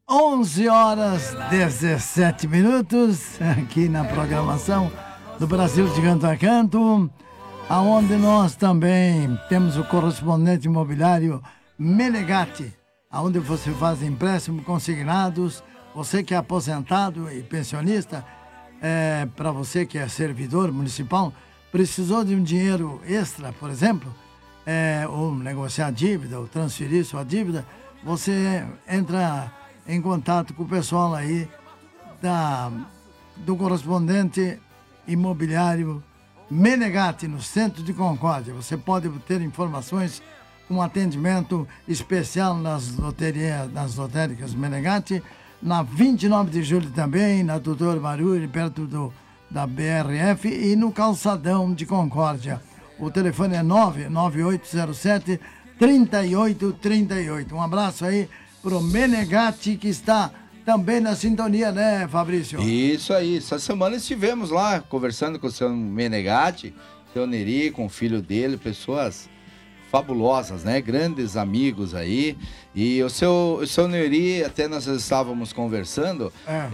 11 horas 17 minutos, aqui na programação do Brasil de Canto a Canto, aonde nós também temos o correspondente imobiliário Menegatti, aonde você faz empréstimo consignados, você que é aposentado e pensionista, para você que é servidor municipal, precisou de um dinheiro extra, por exemplo, ou negociar dívida, ou transferir sua dívida, você entra em contato com o pessoal aí do correspondente imobiliário Menegatti, no centro de Concórdia. Você pode ter informações com atendimento especial nas lotéricas Menegatti, na 29 de julho também, na Doutor Maruri, perto da BRF, e no Calçadão de Concórdia. O telefone é 99807-3838. Um abraço aí pro Menegatti, que está também na sintonia, né, Fabrício? Isso aí. Essa semana estivemos lá conversando com o seu Menegatti, seu Neri, com o filho dele, pessoas fabulosas, né? Grandes amigos aí. E o seu Neri, até nós estávamos conversando,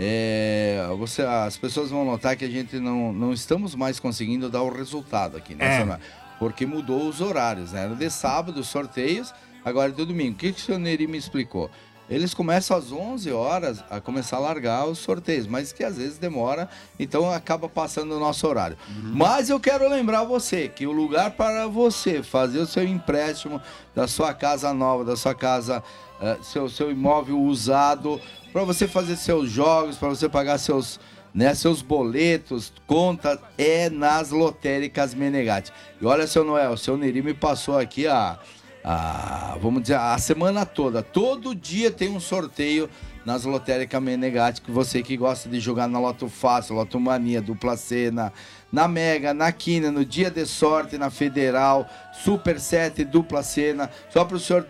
as pessoas vão notar que a gente não estamos mais conseguindo dar o resultado aqui, né? Porque mudou os horários, né? De sábado, sorteios, agora é de domingo. O que o seu Neri me explicou? Eles começam às 11 horas a começar a largar os sorteios, mas que às vezes demora, então acaba passando o nosso horário. Mas eu quero lembrar você que o lugar para você fazer o seu empréstimo da sua casa nova, da sua casa, seu imóvel usado, para você fazer seus jogos, para você pagar seus boletos, contas, é nas lotéricas Menegatti. E olha, seu Noel, o seu Neri me passou aqui vamos dizer, a semana toda. Todo dia tem um sorteio nas lotéricas Menegatti, que você que gosta de jogar na Loto Fácil, Loto Mania, Dupla Sena, na Mega, na Quina, no Dia de Sorte, na Federal, Super 7, Dupla Sena, só para o senhor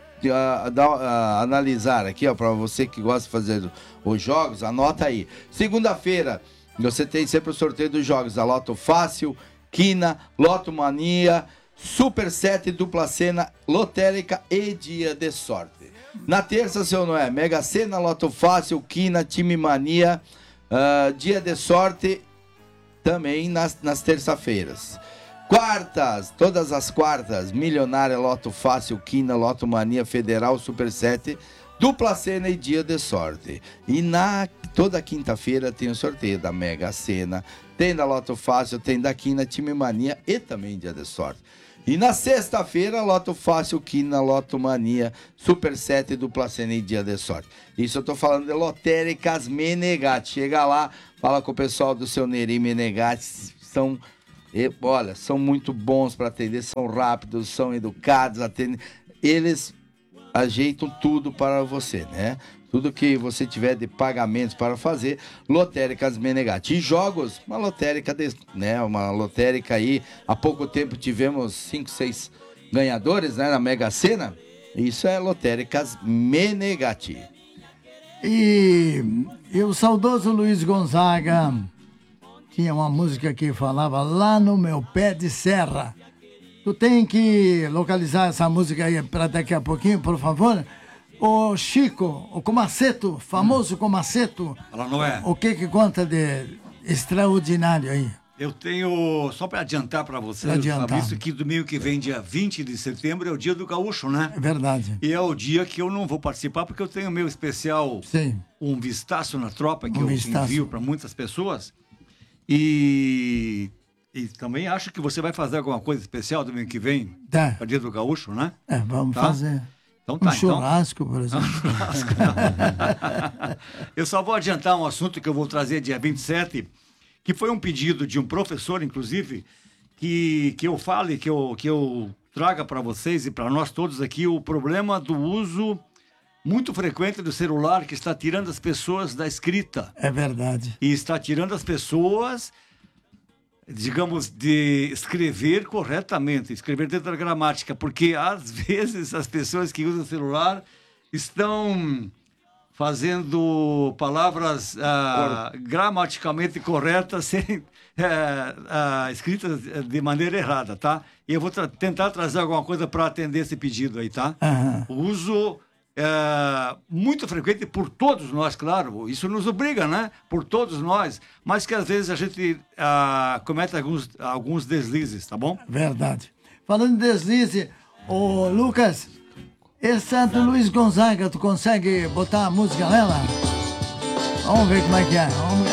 analisar aqui, ó, para você que gosta de fazer os jogos, anota aí. Segunda-feira, você tem sempre o sorteio dos jogos da Loto Fácil, Quina, Loto Mania, Super 7, Dupla Sena, Lotérica e Dia de Sorte. Na terça, seu Noé, Mega Sena, Loto Fácil, Quina, Time Mania, Dia de Sorte, também nas terça-feiras. Quartas, todas as quartas, Milionária, Loto Fácil, Quina, Loto Mania, Federal, Super 7, Dupla Sena e Dia de Sorte. E toda quinta-feira tem o sorteio da Mega Sena, tem da Loto Fácil, tem da Quina, Time Mania e também Dia de Sorte. E na sexta-feira, Loto Fácil, Quina, Loto Mania, Super 7, Dupla Sena e Dia de Sorte. Isso eu tô falando de lotéricas Menegatti. Chega lá, fala com o pessoal do seu Neri Menegatti, são muito bons para atender, são rápidos, são educados, eles ajeitam tudo para você, né? Tudo que você tiver de pagamentos para fazer, lotéricas Menegatti. E jogos, uma lotérica aí, há pouco tempo tivemos 5, 6 ganhadores, né, na Mega Sena. Isso é lotéricas Menegatti. E o saudoso Luiz Gonzaga tinha uma música que falava Lá no Meu Pé de Serra. Tu tem que localizar essa música aí para daqui a pouquinho, por favor. O Chico, o Comaceto, famoso Comaceto. Ela não é. O que conta de extraordinário aí? Eu tenho, só para adiantar para você, Fabrício, que domingo que vem, dia 20 de setembro, é o dia do gaúcho, né? É verdade. E é o dia que eu não vou participar, porque eu tenho meu especial, sim, um vistaço na tropa, que eu envio para muitas pessoas. E também acho que você vai fazer alguma coisa especial domingo que vem, para o dia do gaúcho, né? Vamos fazer. Então um churrasco, por exemplo. Eu só vou adiantar um assunto que eu vou trazer dia 27, que foi um pedido de um professor, inclusive, que eu fale, que eu traga para vocês e para nós todos aqui o problema do uso muito frequente do celular, que está tirando as pessoas da escrita. É verdade. E está tirando as pessoas, digamos, de escrever corretamente, escrever dentro da gramática, porque às vezes as pessoas que usam o celular estão fazendo palavras gramaticalmente corretas, escritas de maneira errada, tá? E eu vou tentar trazer alguma coisa para atender esse pedido aí, tá? Uhum. O uso muito frequente por todos nós, claro, isso nos obriga, né? Por todos nós, mas que às vezes a gente comete alguns deslizes, tá bom? Verdade. Falando em deslize, ô Lucas, esse Santo Luiz Gonzaga, tu consegue botar a música nela? Vamos ver como é que é.